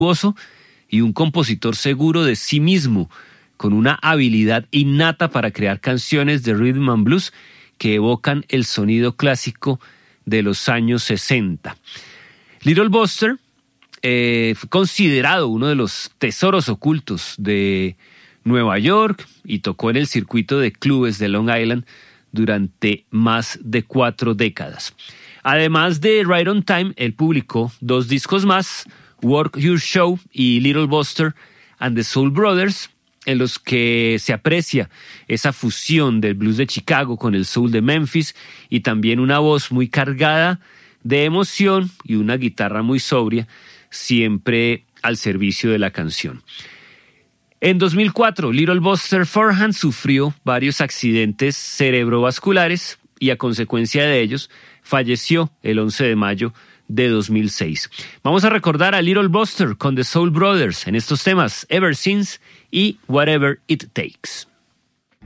y un compositor seguro de sí mismo, con una habilidad innata para crear canciones de rhythm and blues que evocan el sonido clásico de los años 60. Little Buster fue considerado uno de los tesoros ocultos de Nueva York y tocó en el circuito de clubes de Long Island durante más de 4 décadas. Además de Right on Time, él publicó 2 discos más, Work Your Show y Little Buster and the Soul Brothers, en los que se aprecia esa fusión del blues de Chicago con el soul de Memphis y también una voz muy cargada de emoción y una guitarra muy sobria, siempre al servicio de la canción. En 2004, Little Buster Forehand sufrió varios accidentes cerebrovasculares y a consecuencia de ellos falleció el 11 de mayo de 2006. Vamos a recordar a Little Buster con The Soul Brothers en estos temas Ever Since y Whatever It Takes.